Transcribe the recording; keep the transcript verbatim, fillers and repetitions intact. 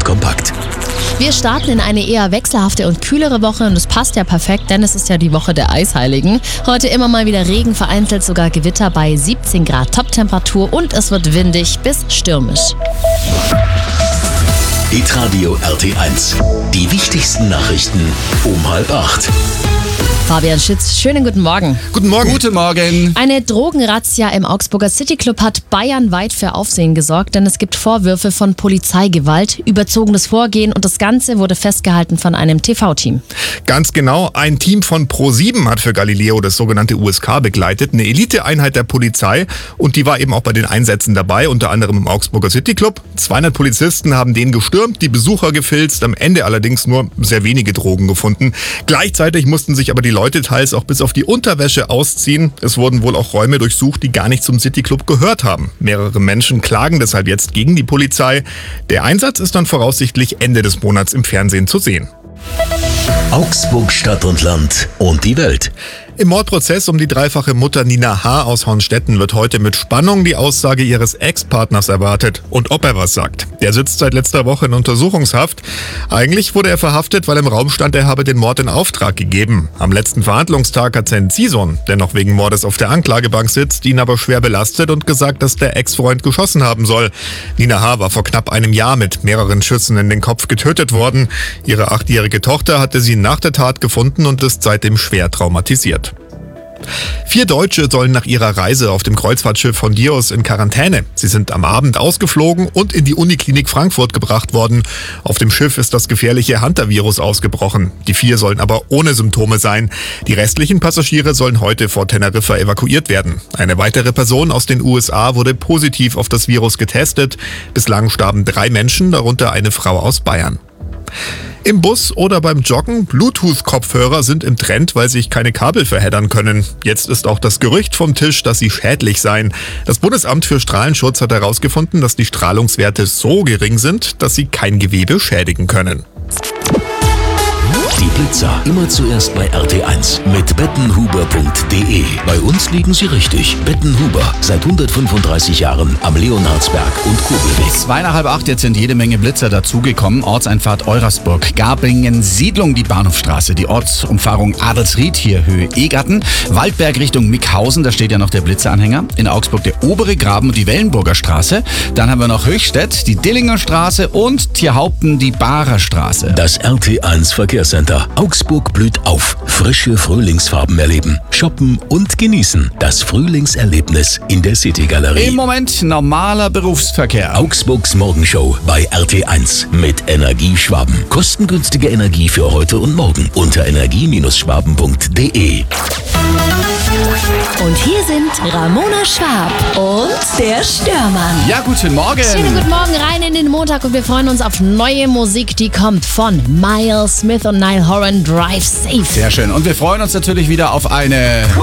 kompakt. Wir starten in eine eher wechselhafte und kühlere Woche und das passt ja perfekt, denn es ist ja die Woche der Eisheiligen. Heute immer mal wieder Regen, vereinzelt sogar Gewitter bei siebzehn Grad Toptemperatur und es wird windig bis stürmisch. Hitradio R T eins. Die wichtigsten Nachrichten um halb acht. Fabian Schütz, schönen guten Morgen. Guten Morgen. Guten Morgen. Eine Drogenrazzia im Augsburger Cityclub hat bayernweit für Aufsehen gesorgt, denn es gibt Vorwürfe von Polizeigewalt, überzogenes Vorgehen und das Ganze wurde festgehalten von einem T V-Team. Ganz genau, ein Team von Pro sieben hat für Galileo das sogenannte U S K begleitet, eine Eliteeinheit der Polizei, und die war eben auch bei den Einsätzen dabei, unter anderem im Augsburger Cityclub. zweihundert Polizisten haben den gestürmt, die Besucher gefilzt, am Ende allerdings nur sehr wenige Drogen gefunden. Gleichzeitig mussten sich aber die Leute teils auch bis auf die Unterwäsche ausziehen. Es wurden wohl auch Räume durchsucht, die gar nicht zum Cityclub gehört haben. Mehrere Menschen klagen deshalb jetzt gegen die Polizei. Der Einsatz ist dann voraussichtlich Ende des Monats im Fernsehen zu sehen. Augsburg, Stadt und Land und die Welt. Im Mordprozess um die dreifache Mutter Nina H. aus Hornstetten wird heute mit Spannung die Aussage ihres Ex-Partners erwartet und ob er was sagt. Der sitzt seit letzter Woche in Untersuchungshaft. Eigentlich wurde er verhaftet, weil im Raum stand, er habe den Mord in Auftrag gegeben. Am letzten Verhandlungstag hat sein Ziehsohn, der noch wegen Mordes auf der Anklagebank sitzt, ihn aber schwer belastet und gesagt, dass der Ex-Freund geschossen haben soll. Nina H. war vor knapp einem Jahr mit mehreren Schüssen in den Kopf getötet worden. Ihre achtjährige Tochter hatte sie nach der Tat gefunden und ist seitdem schwer traumatisiert. Vier Deutsche sollen nach ihrer Reise auf dem Kreuzfahrtschiff Hondios in Quarantäne. Sie sind am Abend ausgeflogen und in die Uniklinik Frankfurt gebracht worden. Auf dem Schiff ist das gefährliche Hunter-Virus ausgebrochen. Die vier sollen aber ohne Symptome sein. Die restlichen Passagiere sollen heute vor Teneriffa evakuiert werden. Eine weitere Person aus den U S A wurde positiv auf das Virus getestet. Bislang starben drei Menschen, darunter eine Frau aus Bayern. Im Bus oder beim Joggen, Bluetooth-Kopfhörer sind im Trend, weil sich keine Kabel verheddern können. Jetzt ist auch das Gerücht vom Tisch, dass sie schädlich seien. Das Bundesamt für Strahlenschutz hat herausgefunden, dass die Strahlungswerte so gering sind, dass sie kein Gewebe schädigen können. Die Blitzer immer zuerst bei R T eins mit bettenhuber punkt de. Bei uns liegen sie richtig. Bettenhuber, seit hundertfünfunddreißig Jahren am Leonhardsberg und Kobelweg. Zwei nach halb acht, jetzt sind jede Menge Blitzer dazugekommen. Ortseinfahrt Eurasburg, Garbingen, Siedlung, die Bahnhofstraße, die Ortsumfahrung Adelsried, hier Höhe Egarten, Waldberg Richtung Mickhausen, da steht ja noch der Blitzeranhänger. In Augsburg der obere Graben und die Wellenburger Straße. Dann haben wir noch Höchstädt, die Dillinger Straße und Tierhaupten, die Barer Straße. Das R T eins Verkehrscenter. Augsburg blüht auf. Frische Frühlingsfarben erleben, shoppen und genießen. Das Frühlingserlebnis in der City-Galerie. Im Moment normaler Berufsverkehr. Augsburgs Morgenshow bei R T eins mit Energieschwaben. Kostengünstige Energie für heute und morgen unter energie schwaben punkt de. Und hier sind Ramona Schwab und der Störmann. Ja, guten Morgen. Schönen guten Morgen rein in den Montag und wir freuen uns auf neue Musik, die kommt von Miles Smith und Niall Horan, Drive Safe. Sehr schön. Und wir freuen uns natürlich wieder auf eine